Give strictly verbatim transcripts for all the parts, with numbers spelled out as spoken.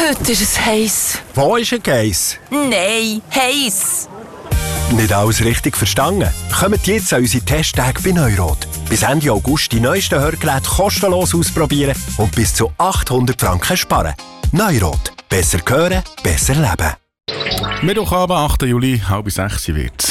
Heute ist es heiß. Wo ist ein Geiss? Nein, heiß. Nicht alles richtig verstanden? Kommt jetzt an unsere Testtage bei Neurot. Bis Ende August die neuesten Hörgeräte kostenlos ausprobieren und bis zu achthundert Franken sparen. Neurot. Besser hören, besser leben. Mittwochabend, achten Juli, halb sechs wird's.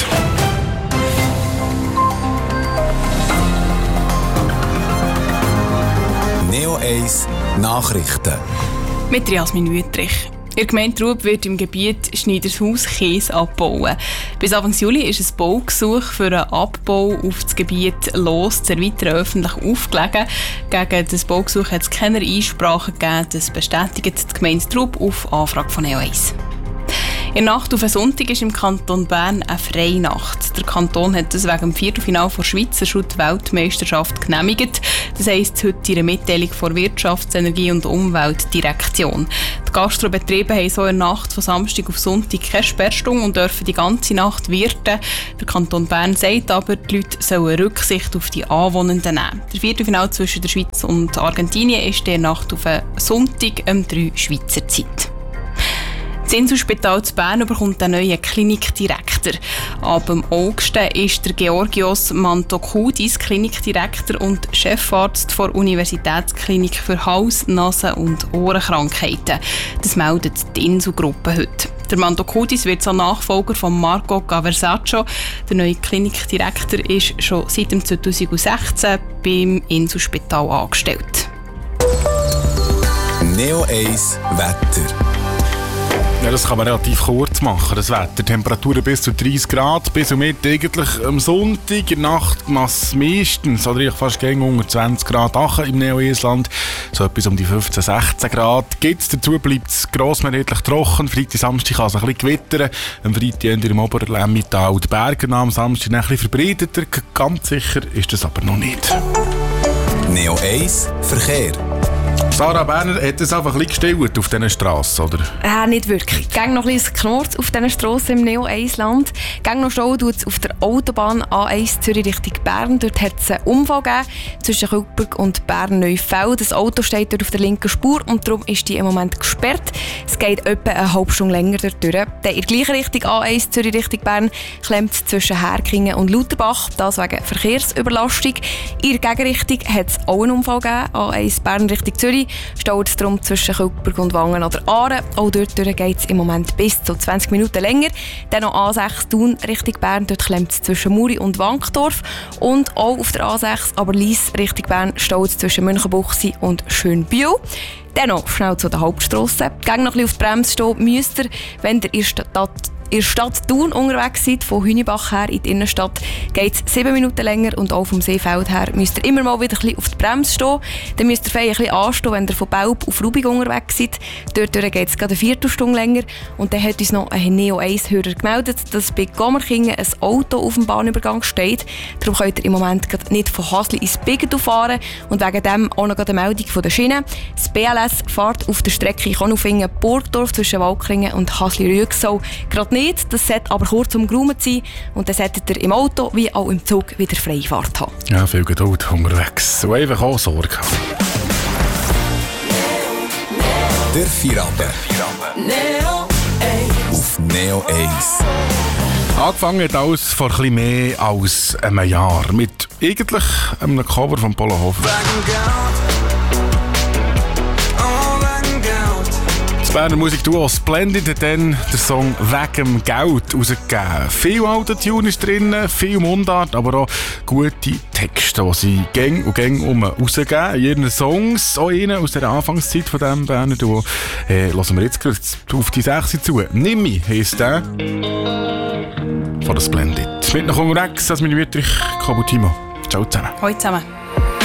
Neo eins Nachrichten. Mit Jasmin Wüttrich. In der Gemeinde Trub wird im Gebiet Schneidershaus Käse abbauen. Bis Anfang Juli ist ein Baugesuch für einen Abbau auf das Gebiet los zu erweitern öffentlich aufgelegen. Gegen das Baugesuch hat es keine Einsprachen gegeben. Das bestätigt die Gemeinde Trub auf Anfrage von Neo eins. In der Nacht auf einen Sonntag ist im Kanton Bern eine Freinacht. Der Kanton hat das wegen dem Viertelfinale der Schweizer Schutt-Weltmeisterschaft genehmigt. Das heisst heute in einer Mitteilung von Wirtschafts-, Energie- und Umweltdirektion. Die Gastrobetriebe haben so in der Nacht von Samstag auf Sonntag keine Sperrstunde und dürfen die ganze Nacht wirten. Der Kanton Bern sagt aber, die Leute sollen Rücksicht auf die Anwohnenden nehmen. Der Viertelfinale zwischen der Schweiz und Argentinien ist in der Nacht auf einen Sonntag um drei Schweizer Zeit. Das Inselspital zu Bern bekommt einen neuen Klinikdirektor. Ab dem August ist der Georgios Mantokoudis Klinikdirektor und Chefarzt der Universitätsklinik für Hals-, Nasen- und Ohrenkrankheiten. Das meldet die Inselgruppe heute. Der Mantokoudis wird so Nachfolger von Marco Gaversaccio. Der neue Klinikdirektor ist schon seit zweitausendsechzehn beim Inselspital angestellt. Neo eins Wetter. Ja, das kann man relativ kurz machen, das Wetter. Temperaturen bis zu dreißig Grad, bis und mit eigentlich am Sonntag, in der Nacht meistens, oder fast gegen unter zwanzig Grad Achen im Neo-Island, so etwas um die fünfzehn, sechzehn Grad. Gibt's dazu bleibt es grossmehrheitlich trocken, Freitag, Samstag kann es ein bisschen gewittern, am Freitag im Oberlemmital und Bergen, am Samstag ein bisschen verbreiteter, ganz sicher ist das aber noch nicht. Neo eins Verkehr. Sarah Berner hat es einfach ein bisschen gestellt auf diesen Strassen, oder? Äh, nicht wirklich. Gang noch ein bisschen Knurz auf diesen Strassen im Neo eins Land. Gang noch Stau tut es auf der Autobahn A eins Zürich Richtung Bern. Dort hat es einen Unfall gegeben zwischen Kölberg und Bern-Neufeld. Das Auto steht dort auf der linken Spur und darum ist die im Moment gesperrt. Es geht etwa eine halbe Stunde länger dort durch. Dann in der gleichen Richtung A eins Zürich Richtung Bern klemmt es zwischen Herkingen und Lauterbach. Das wegen Verkehrsüberlastung. In der Gegenrichtung hat es auch einen Unfall gegeben. A eins Bern Richtung Zürich. Staut es darum zwischen Kölberg und Wangen oder Aaren. Auch dort geht es im Moment bis zu zwanzig Minuten länger. Dann noch A sechs Thun Richtung Bern. Dort klemmt es zwischen Muri und Wankdorf. Und auch auf der A sechs, aber Lyss Richtung Bern, staut es zwischen Münchenbuchsee und Schönbühl. Dann noch schnell zu der Hauptstrasse. Gang noch ein bisschen auf die Bremse stehen müsst ihr, wenn ihr in der Stadt in der Stadt Thun unterwegs seid, von Hünibach her in die Innenstadt, geht es sieben Minuten länger und auch vom Seefeld her müsst ihr immer mal wieder ein bisschen auf die Bremse stehen. Dann müsst ihr fein ein bisschen anstehen, wenn ihr von Belp auf Rubig unterwegs seid. Dort geht es gerade eine Viertelstunde länger. Und dann hat uns noch ein Neo eins Hörer gemeldet, dass bei Gommerkingen ein Auto auf dem Bahnübergang steht. Darum könnt ihr im Moment nicht von Hasli ins Biggen fahren und wegen dem auch noch eine Meldung von der Schiene. Das B L S fährt auf der Strecke Konufingen-Burgdorf zwischen Walkringen und Hasli-Rüegsau gerade nicht. Das sollte aber kurz umgeräumt sein und dann solltet ihr im Auto wie auch im Zug wieder Freifahrt haben. Ja, viel Geduld unterwegs. Und einfach auch Sorge haben. Der Feierabend. Neo eins. Auf Neo eins. Angefangen hat alles vor etwas mehr als einem Jahr. Mit eigentlich einem Cover von Polo Hofer. Das Berner Musikduo Splendid hat dann den Song «Wegen dem Geld» rausgegeben. Viel Autotune ist drin, viel Mundart, aber auch gute Texte, die sie gäng und gäng um rausgeben. In ihren Songs, auch einen aus der Anfangszeit von diesem Berner Duo, äh, hören wir jetzt gerade auf die sechs zu. «Nimmi» heisst der von der Splendid. Mit noch unterwegs, das ist meine Wüttrich, Kabutimo. Ciao zusammen. Hallo zusammen.